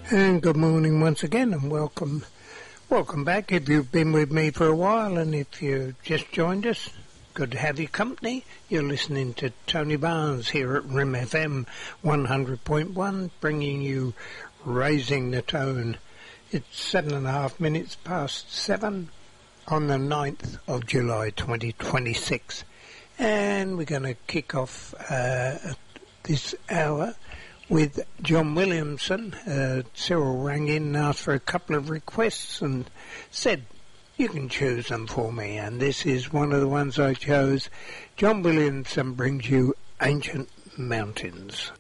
And good morning once again, and welcome back if you've been with me for a while, and if you've just joined us, good to have your company. You're listening to Tony Barnes here at RIM FM 100.1, bringing you Raising the Tone. It's 7.5 minutes past 7 on the 9th of July 2026, and we're going to kick off this hour with John Williamson. Cyril rang in and asked for a couple of requests and said, you can choose them for me, and this is one of the ones I chose. John Williamson brings you Ancient Mountains.